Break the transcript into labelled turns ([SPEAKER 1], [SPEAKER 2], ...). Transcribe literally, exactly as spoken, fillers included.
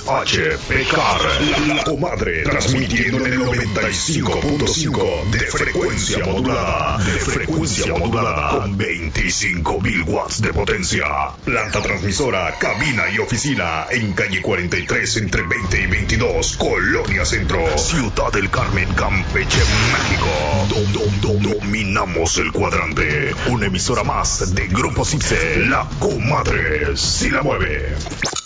[SPEAKER 1] H P C A R, la, la comadre, transmitiendo en el noventa y cinco punto cinco de frecuencia modulada, de frecuencia modulada, con veinticinco mil watts de potencia. Planta transmisora, cabina y oficina, en calle cuarenta y tres, entre veinte y veintidós, Colonia Centro, Ciudad del Carmen, Campeche, México. Dom, dom, dom, dominamos el cuadrante. Una emisora más de Grupo Cipse, la comadre, si la mueve.